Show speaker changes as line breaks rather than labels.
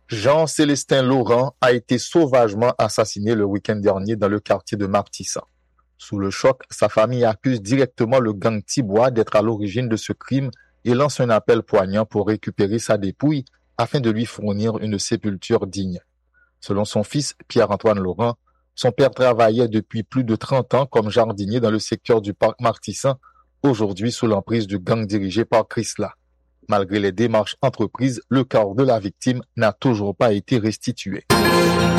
Jean-Célestin Laurent a été sauvagement assassiné le week-end dernier dans le quartier de Martissa. Sous le choc, sa famille accuse directement le gang Tibois d'être à l'origine de ce crime et lance un appel poignant pour récupérer sa dépouille afin de lui fournir une sépulture digne. Selon son fils, Pierre-Antoine Laurent, son père travaillait depuis plus de 30 ans comme jardinier dans le secteur du parc Martissan, aujourd'hui sous l'emprise du gang dirigé par Chrysla. Malgré les démarches entreprises, le corps de la victime n'a toujours pas été restitué.